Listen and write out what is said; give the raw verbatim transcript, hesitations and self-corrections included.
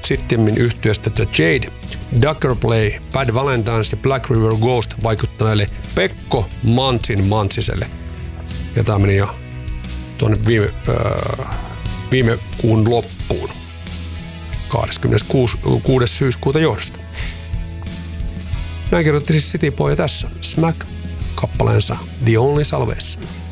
sittemmin yhtyeestä The Jade, Ducker Play, Bad Valentines ja Black River Ghost vaikuttaneelle Pekko Mantsin Mantsiselle. Ja tämä meni jo tuonne viime, öö, viime kuun loppuun, kahdeskymmeneskuudes syyskuuta johdosta. Näin kirjoitti siis City Boy tässä Smack kappaleensa The Only Salvation.